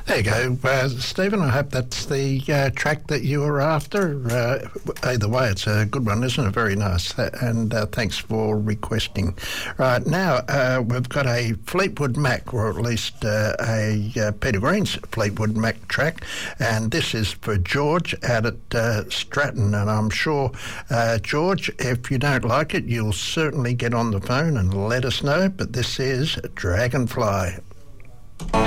There you go, Stephen. I hope that's the track that you were after. Either way, it's a good one, isn't it? Very nice. And thanks for requesting. Right, now we've got a Fleetwood Mac, or at least a Peter Green's Fleetwood Mac track. And this is for George out at Stratton. And I'm sure, George, if you don't like it, you'll certainly get on the phone and let us know. But this is Dragonfly.